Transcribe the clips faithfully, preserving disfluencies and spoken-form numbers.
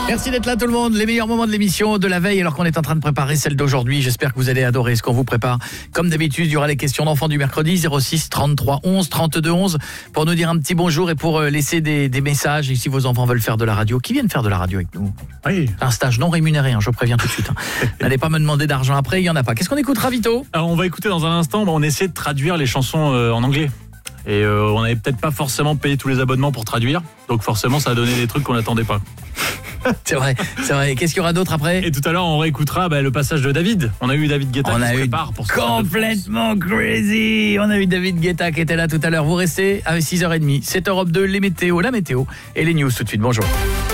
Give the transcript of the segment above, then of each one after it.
Merci d'être là tout le monde, les meilleurs moments de l'émission de la veille alors qu'on est en train de préparer celle d'aujourd'hui. J'espère que vous allez adorer ce qu'on vous prépare. Comme d'habitude, il y aura les questions d'enfants du mercredi zéro six trente-trois onze trente-deux onze pour nous dire un petit bonjour et pour laisser des, des messages. Et si vos enfants veulent faire de la radio, qui viennent faire de la radio avec nous? Oui. Un stage non rémunéré, hein, je préviens tout de suite. Hein. N'allez pas me demander d'argent après, il n'y en a pas. Qu'est-ce qu'on écoutera, Vito? Alors on va écouter dans un instant, on essaie de traduire les chansons euh, en anglais. Et euh, on n'avait peut-être pas forcément payé tous les abonnements pour traduire. Donc forcément ça a donné des trucs qu'on n'attendait pas. C'est vrai, c'est vrai. Qu'est-ce qu'il y aura d'autre après? Et tout à l'heure, on réécoutera bah, le passage de David. On a eu David Guetta on qui a se eu prépare pour complètement crazy. On a eu David Guetta qui était là tout à l'heure. Vous restez à six heures trente. C'est Europe deux, les météos, la météo et les news tout de suite. Bonjour.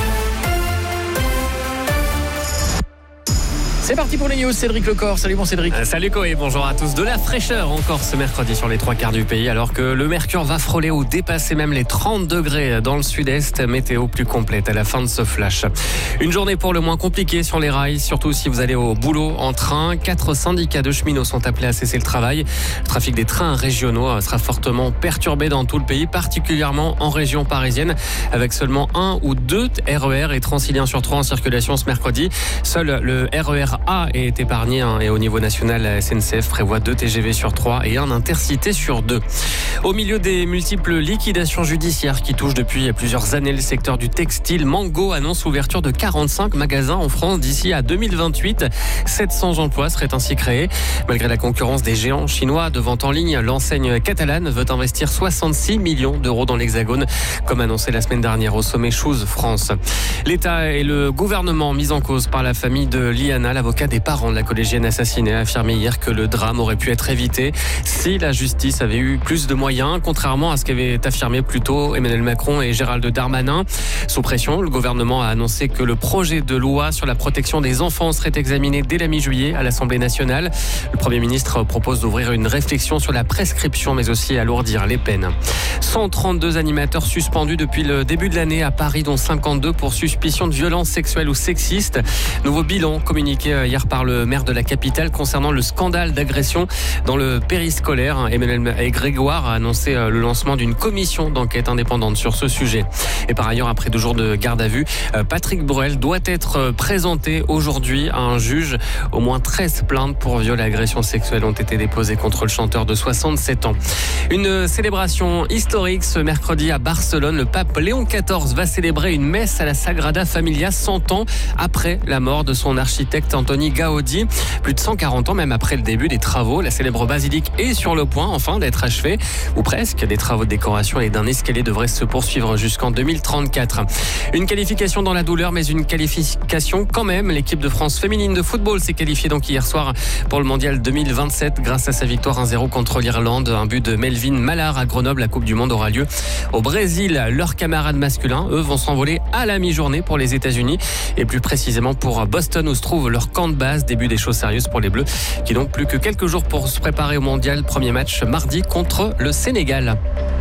C'est parti pour les news, Cédric Lecor. Salut mon Cédric. Euh, salut Koé, bonjour à tous. De la fraîcheur encore ce mercredi sur les trois quarts du pays, alors que le mercure va frôler ou dépasser même les trente degrés dans le sud-est. Météo plus complète à la fin de ce flash. Une journée pour le moins compliquée sur les rails, surtout si vous allez au boulot en train. Quatre syndicats de cheminots sont appelés à cesser le travail. Le trafic des trains régionaux sera fortement perturbé dans tout le pays, particulièrement en région parisienne, avec seulement un ou deux R E R et Transilien sur trois en circulation ce mercredi. Seul le R E R A est épargné hein, et au niveau national, la S N C F prévoit deux T G V sur trois et un intercité sur deux. Au milieu des multiples liquidations judiciaires qui touchent depuis plusieurs années le secteur du textile, Mango annonce l'ouverture de quarante-cinq magasins en France d'ici à deux mille vingt-huit. sept cents emplois seraient ainsi créés. Malgré la concurrence des géants chinois de vente en ligne, l'enseigne catalane veut investir soixante-six millions d'euros dans l'Hexagone, comme annoncé la semaine dernière au sommet Choose France. L'État et le gouvernement mis en cause par la famille de Liana, l'avocat des parents de la collégienne assassinée, a affirmé hier que le drame aurait pu être évité si la justice avait eu plus de moyens, contrairement à ce qu'avaient affirmé plus tôt Emmanuel Macron et Gérald Darmanin. Sous pression, le gouvernement a annoncé que le projet de loi sur la protection des enfants serait examiné dès la mi-juillet à l'Assemblée nationale. Le Premier ministre propose d'ouvrir une réflexion sur la prescription, mais aussi alourdir les peines. cent trente-deux animateurs suspendus depuis le début de l'année à Paris, dont cinquante-deux pour suspicion de violence sexuelle ou sexiste. Nouveau bilan communiqué hier par le maire de la capitale concernant le scandale d'agression dans le périscolaire. Emmanuel Grégoire a annoncé le lancement d'une commission d'enquête indépendante sur ce sujet. Et par ailleurs, après deux jours de garde à vue, Patrick Bruel doit être présenté aujourd'hui à un juge. Au moins treize plaintes pour viol et agression sexuelle ont été déposées contre le chanteur de soixante-sept ans. Une célébration historique ce mercredi à Barcelone. Le pape Léon quatorze va célébrer une messe à la Sagrada Familia cent ans après la mort de son architecte Antoni Gaudi. Plus de cent quarante ans même après le début des travaux, la célèbre basilique est sur le point enfin d'être achevée, ou presque. Des travaux de décoration et d'un escalier devraient se poursuivre jusqu'en deux mille trente-quatre. Une qualification dans la douleur, mais une qualification quand même. L'équipe de France féminine de football s'est qualifiée donc hier soir pour le mondial deux mille vingt-sept grâce à sa victoire un zéro contre l'Irlande. Un but de Melvin Mallard à Grenoble. La Coupe du Monde aura lieu au Brésil. Leurs camarades masculins, eux, vont s'envoler à la mi-journée pour les États-Unis et plus précisément pour Boston où se trouve leur camp de base. Début des choses sérieuses pour les Bleus qui n'ont plus que quelques jours pour se préparer au mondial. Premier match mardi contre le Sénégal.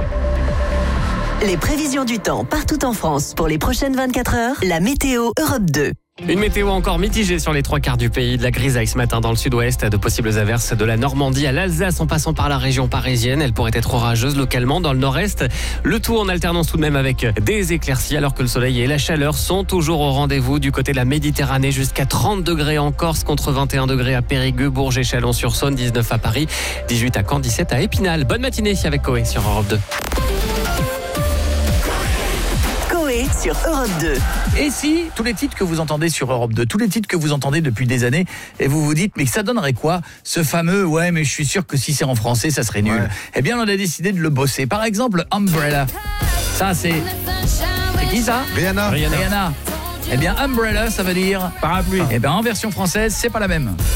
Les prévisions du temps partout en France pour les prochaines vingt-quatre heures. La météo Europe deux. Une météo encore mitigée sur les trois quarts du pays. De la grisaille ce matin dans le sud-ouest, de possibles averses de la Normandie à l'Alsace en passant par la région parisienne. Elle pourrait être orageuse localement dans le nord-est. Le tout en alternance tout de même avec des éclaircies alors que le soleil et la chaleur sont toujours au rendez-vous du côté de la Méditerranée. Jusqu'à trente degrés en Corse contre vingt et un degrés à Périgueux, Bourges et Chalon-sur-Saône, dix-neuf à Paris, dix-huit à Caen, dix-sept à Épinal. Bonne matinée avec Koé sur Europe deux. Sur Europe deux. Et si tous les titres que vous entendez sur Europe deux, tous les titres que vous entendez depuis des années, et vous vous dites, mais ça donnerait quoi ce fameux, ouais, mais je suis sûr que si c'est en français, ça serait nul. Ouais. Eh bien, on a décidé de le bosser. Par exemple, Umbrella. Ça, c'est... C'est qui ça? Rihanna. Rihanna. Rihanna. Eh bien, Umbrella, ça veut dire... Parapluie. Eh bien, en version française, c'est pas la même.